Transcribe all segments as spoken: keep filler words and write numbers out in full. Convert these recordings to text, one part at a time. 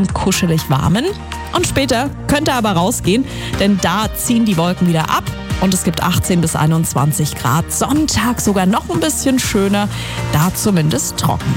trotzdem kuschelig warmen. Und später könnte er aber rausgehen, denn da ziehen die Wolken wieder ab und es gibt achtzehn bis einundzwanzig Grad. Sonntag sogar noch ein bisschen schöner, da zumindest trocken.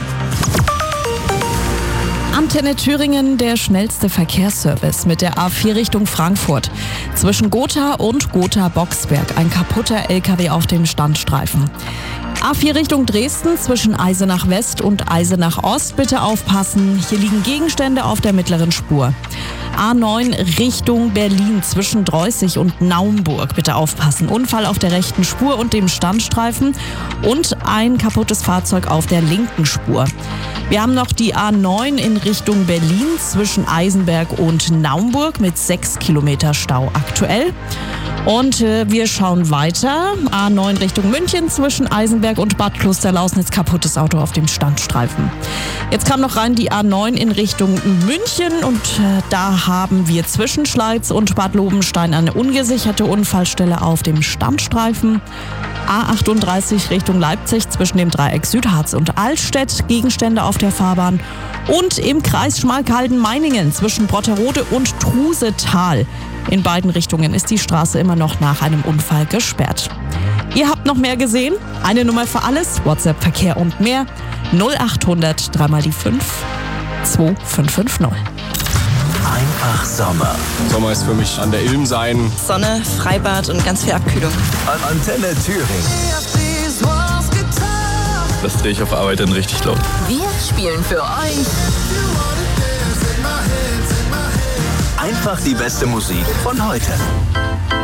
Antenne Thüringen, der schnellste Verkehrsservice mit der A vier Richtung Frankfurt. Zwischen Gotha und Gotha-Boxberg ein kaputter L K W auf dem Standstreifen. A vier Richtung Dresden zwischen Eisenach West und Eisenach Ost bitte aufpassen. Hier liegen Gegenstände auf der mittleren Spur. A neun Richtung Berlin zwischen Dreußig und Naumburg bitte aufpassen. Unfall auf der rechten Spur und dem Standstreifen und ein kaputtes Fahrzeug auf der linken Spur. Wir haben noch die A neun in Richtung Berlin zwischen Eisenberg und Naumburg mit sechs Kilometer Stau aktuell. Und äh, wir schauen weiter. A neun Richtung München zwischen Eisenberg und Bad Klosterlausnitz, kaputtes Auto auf dem Standstreifen. Jetzt kam noch rein die A neun in Richtung München und äh, da haben wir zwischen Schleiz und Bad Lobenstein eine ungesicherte Unfallstelle auf dem Standstreifen. A achtunddreißig Richtung Leipzig zwischen dem Dreieck Südharz und Altstedt, Gegenstände auf der Fahrbahn. Und im Kreis Schmalkalden-Meiningen zwischen Brotterode und Trusetal. In beiden Richtungen ist die Straße immer noch nach einem Unfall gesperrt. Ihr habt noch mehr gesehen? Eine Nummer für alles, WhatsApp, Verkehr und mehr. null achthundert drei mal die fünf zwei fünf fünf null. Einfach Sommer. Sommer ist für mich an der Ilm sein. Sonne, Freibad und ganz viel Abkühlung. An Antenne Thüringen. Das drehe ich auf Arbeit dann richtig laut. Wir spielen für euch Einfach die beste Musik von heute.